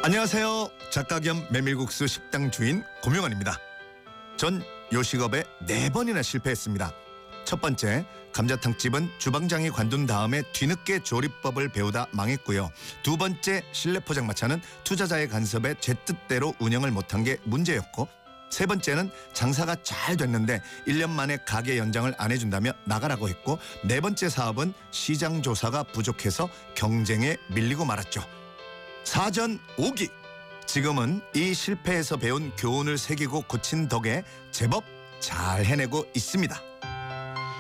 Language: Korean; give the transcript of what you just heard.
안녕하세요. 작가 겸 메밀국수 식당 주인 고명환입니다. 전 요식업에 4번이나 실패했습니다. 첫 번째, 감자탕집은 주방장이 관둔 다음에 뒤늦게 조리법을 배우다 망했고요. 두 번째, 실내 포장마차는 투자자의 간섭에 제 뜻대로 운영을 못한 게 문제였고, 세 번째는 장사가 잘 됐는데 1년 만에 가게 연장을 안 해준다며 나가라고 했고, 네 번째 사업은 시장 조사가 부족해서 경쟁에 밀리고 말았죠. 사전 5기. 지금은 이 실패에서 배운 교훈을 새기고 고친 덕에 제법 잘 해내고 있습니다.